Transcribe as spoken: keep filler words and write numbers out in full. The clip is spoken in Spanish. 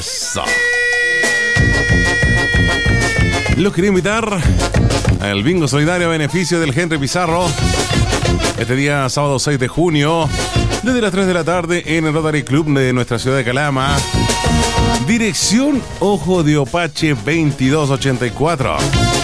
Psa. Los quería invitar al bingo solidario a beneficio del Henry Pizarro este día sábado seis de junio desde las tres de la tarde en el Rotary Club de nuestra ciudad de Calama. Dirección Ojo de Opache veintidós ochenta y cuatro.